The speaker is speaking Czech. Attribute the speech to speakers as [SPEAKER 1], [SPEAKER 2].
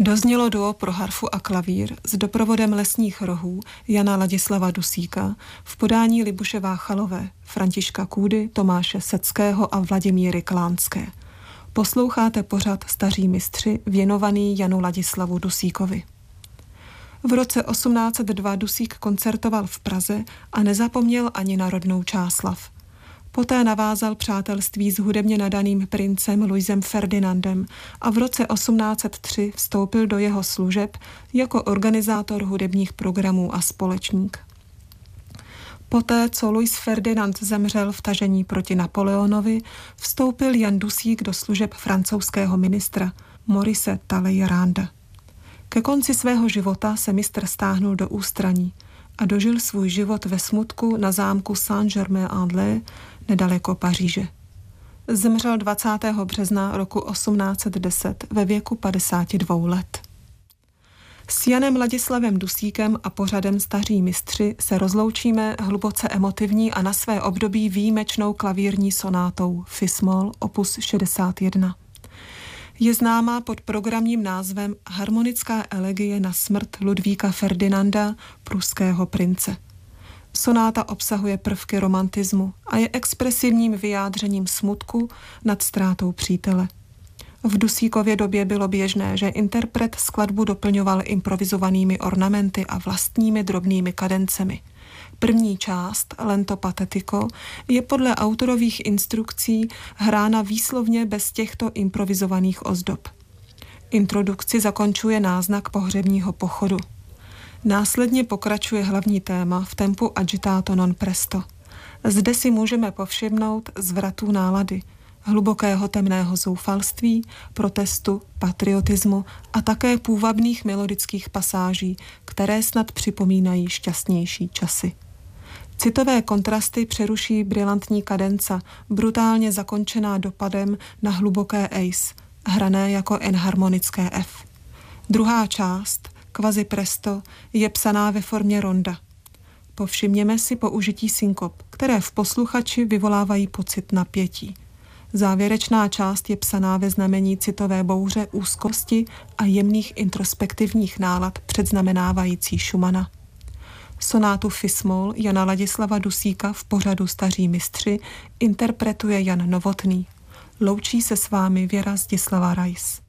[SPEAKER 1] Doznělo duo pro harfu a klavír s doprovodem lesních rohů Jana Ladislava Dusíka v podání Libuše Váchalové, Františka Kůdy, Tomáše Seckého a Vladimíry Klánské. Posloucháte pořad Staří mistři věnovaný Janu Ladislavu Dusíkovi. V roce 1802 Dusík koncertoval v Praze a nezapomněl ani na rodnou Čáslav. Poté navázal přátelství s hudebně nadaným princem Luisem Ferdinandem a v roce 1803 vstoupil do jeho služeb jako organizátor hudebních programů a společník. Poté, co Louis Ferdinand zemřel v tažení proti Napoleonovi, vstoupil Jan Dusík do služeb francouzského ministra Maurice Talleyranda. Ke konci svého života se mistr stáhnul do ústraní a dožil svůj život ve smutku na zámku Saint-Germain-en-Laye nedaleko Paříže. Zemřel 20. března roku 1810 ve věku 52 let. S Janem Ladislavem Dusíkem a pořadem Staří mistři se rozloučíme hluboce emotivní a na své období výjimečnou klavírní sonátou Fis-moll opus 61. Je známá pod programním názvem Harmonická elegie na smrt Ludvíka Ferdinanda, pruského prince. Sonáta obsahuje prvky romantismu a je expresivním vyjádřením smutku nad ztrátou přítele. V Dusíkově době bylo běžné, že interpret skladbu doplňoval improvizovanými ornamenty a vlastními drobnými kadencemi. První část, Lento patetico, je podle autorových instrukcí hrána výslovně bez těchto improvizovaných ozdob. Introdukci zakončuje náznak pohřebního pochodu. Následně pokračuje hlavní téma v tempu agitato non presto. Zde si můžeme povšimnout zvratů nálady, hlubokého temného zoufalství, protestu, patriotismu a také půvabných melodických pasáží, které snad připomínají šťastnější časy. Citové kontrasty přeruší brilantní kadenca, brutálně zakončená dopadem na hluboké ace, hrané jako enharmonické F. Druhá část, quasi presto, je psaná ve formě ronda. Povšimněme si použití synkop, které v posluchači vyvolávají pocit napětí. Závěrečná část je psaná ve znamení citové bouře, úzkosti a jemných introspektivních nálad předznamenávající Schumanna. Sonátu Fis-moll Jana Ladislava Dusíka v pořadu Staří mistři interpretuje Jan Novotný. Loučí se s vámi Věra Zdislava Rais.